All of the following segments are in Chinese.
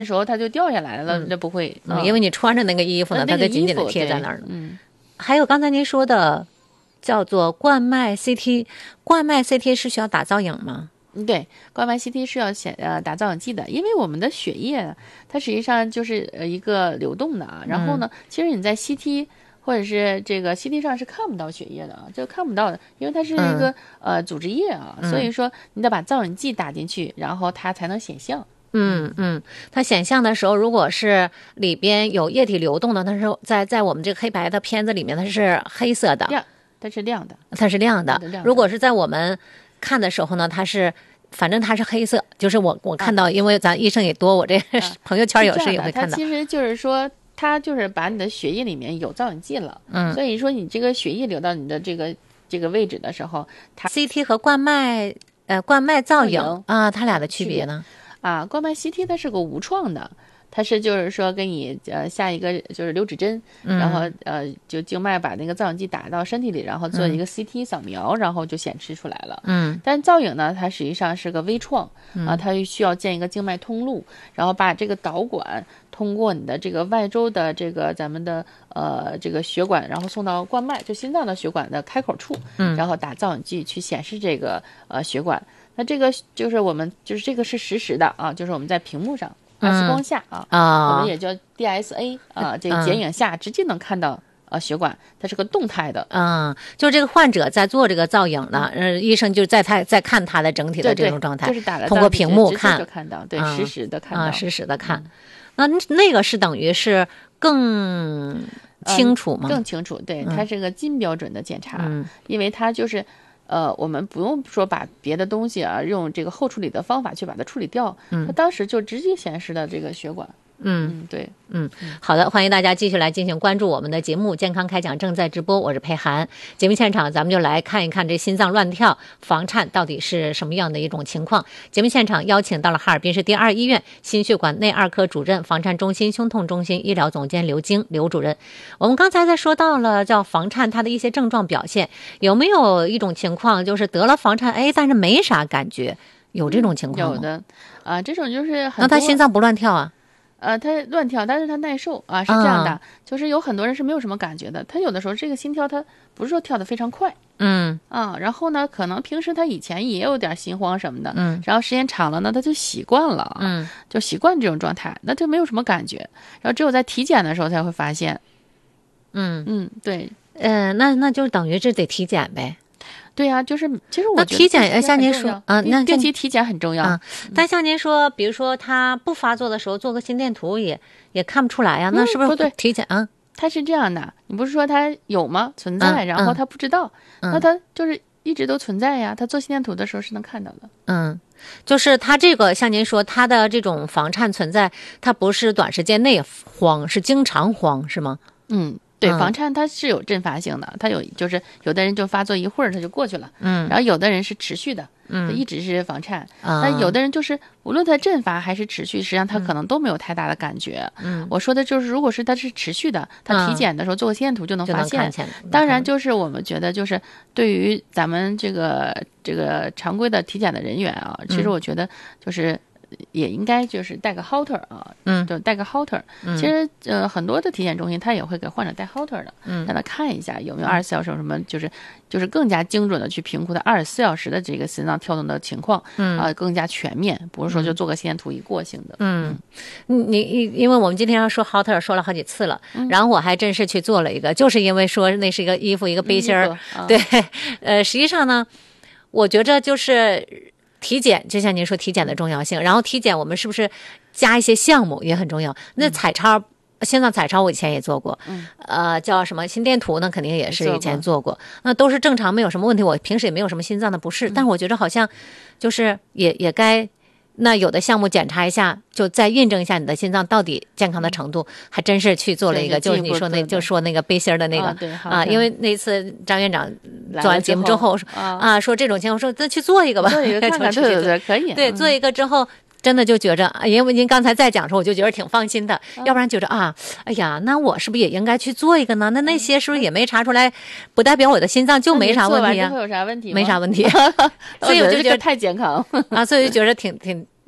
时候它就掉下来了，那不会， 因为你穿着那个衣服呢，它就紧紧的贴在那儿呢。还有刚才您说的叫做冠脉 CT， 冠脉 CT 是需要打造影吗？ 对，冠脉 CT 是要打造影剂的，因为我们的血液它实际上就是一个流动的啊。然后呢，其实你在 CT 或者是这个 CT 上是看不到血液的啊，就看不到的，因为它是一个组织液啊，所以说你得把造影剂打进去，然后它才能显像。 它显像的时候，如果是里边有液体流动的，它是在我们这个黑白的片子里面，它是黑色的， 它是亮的， 它是亮的。如果是在我们看的时候呢，反正它是黑色，就是我看到，因为咱医生也多，我这朋友圈有时也会看到。 它其实就是说，它就是把你的血液里面有造影剂了，所以说你这个血液流到你的这个位置的时候，它 CT 和冠脉造影啊，它俩的区别呢？ 冠脉 CT 它是个无创的。它是就是说给你下一个就是留指针，然后就静脉把那个造影剂打到身体里，然后做一个 CT 扫描，然后就显示出来了。但造影呢，它实际上是个微创它需要建一个静脉通路，然后把这个导管通过你的这个外周的这个咱们的这个血管，然后送到冠脉，就心脏的血管的开口处，然后打造影剂去显示这个血管。那这个就是我们就是这个是实时的啊，就是我们在屏幕上。X 光下我们也叫 DSA 这个剪影下直接能看到血管，它是个动态的。 就是这个患者在做这个造影呢，医生就在看他的整体的这种状态， 就是打了通过屏幕看， 就看到，对，实时的看到， 实时的看。那个是等于是更清楚吗？ 更清楚，对，它是个金标准的检查，因为它就是。我们不用说把别的东西用这个后处理的方法去把它处理掉，它当时就直接显示的这个血管。对， 好的，欢迎大家继续来进行关注我们的节目《健康开讲》正在直播，我是佩涵。节目现场咱们就来看一看这心脏乱跳房颤到底是什么样的一种情况。节目现场邀请到了哈尔滨市第2医院心血管内二科主任、房颤中心胸痛中心医疗总监刘晶刘主任。我们刚才在说到了叫房颤它的一些症状表现，有没有一种情况就是得了房颤但是没啥感觉，有这种情况吗？ 有的这种就是很多。 那他心脏不乱跳啊？ 它乱跳，但是它耐受是这样的，就是有很多人是没有什么感觉的，他有的时候这个心跳它不是说跳得非常快，然后呢，可能平时他以前也有点心慌什么的，然后时间长了呢，他就习惯了，就习惯这种状态，那就没有什么感觉，然后只有在体检的时候才会发现，对， 那就等于这得体检呗。 对呀，就是其实我觉得体检像您说那定期体检很重要但像您说，比如说他不发作的时候做个心电图也看不出来呀，那是不是体检他是这样的，你不是说他有吗？存在，然后他不知道，那他就是一直都存在呀。他做心电图的时候是能看到的。 就是他这个像您说，他的这种房颤存在，他不是短时间内慌，是经常慌，是吗？ 对，房颤它是有阵发性的，它就是有的人就发作一会儿它就过去了，然后有的人是持续的，一直是房颤，那有的人就是无论它阵发还是持续，实际上他可能都没有太大的感觉。我说的就是，如果是它是持续的，他体检的时候做个心电图就能发现。当然，就是我们觉得就是对于咱们这个常规的体检的人员其实我觉得就是。也应该就是带个 Holter 就带个 Holter。其实很多的体检中心他也会给患者带 Holter 的，让他看一下有没有24小时什么，就是更加精准的去评估他24小时的这个心脏跳动的情况，更加全面，不是说就做个心电图一过性的。 因为我们今天要说 Holter 说了好几次了，然后我还真是去做了一个，就是因为说那是一个衣服一个背心儿，对，实际上呢，我觉着就是。体检就像您说体检的重要性，然后体检我们是不是加一些项目也很重要？那彩超，心脏彩超我以前也做过，叫什么心电图呢？肯定也是以前做过，那都是正常，没有什么问题。我平时也没有什么心脏的不适，但是我觉得好像就是也该。那有的项目检查一下，就再印证一下你的心脏到底健康的程度，还真是去做了一个，就是你说就说那个背心的那个因为那次张院长做完节目之后说这种情况，说那去做一个吧， 做一个看看，对，可以， 对，做一个之后。真的就觉着，因为您刚才在讲的时候，我就觉得挺放心的。要不然觉着哎呀，那我是不是也应该去做一个呢？那些是不是也没查出来，不代表我的心脏就没啥问题啊？ 会有啥问题？ 没啥问题， 所以我就觉得太健康所以就觉得挺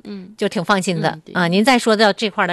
就挺放心的啊。您再说到这块的